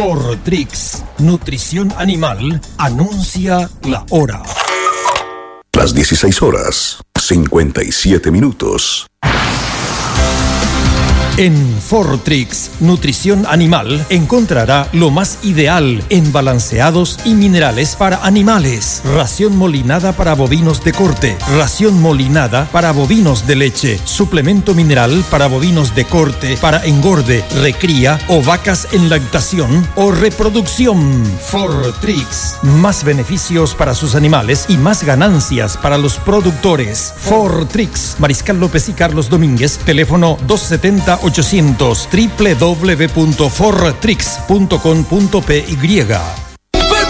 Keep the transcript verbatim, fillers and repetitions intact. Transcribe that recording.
Fortrix, nutrición animal, anuncia la hora. Las dieciséis horas, cincuenta y siete minutos. En Fortrix, nutrición animal, encontrará lo más ideal en balanceados y minerales para animales. Ración molinada para bovinos de corte, ración molinada para bovinos de leche, suplemento mineral para bovinos de corte, para engorde, recría o vacas en lactación o reproducción. Fortrix, más beneficios para sus animales y más ganancias para los productores. Fortrix, Mariscal López y Carlos Domínguez, teléfono doscientos setenta ochocientos, doble u doble u doble u punto fortrix punto com punto p y.